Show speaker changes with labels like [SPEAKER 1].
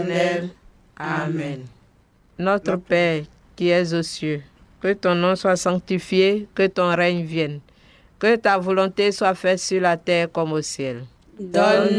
[SPEAKER 1] Amen.
[SPEAKER 2] Notre Père qui es aux cieux, que ton nom soit sanctifié, que ton règne vienne, que ta volonté soit faite sur la terre comme au ciel.
[SPEAKER 1] Donne-nous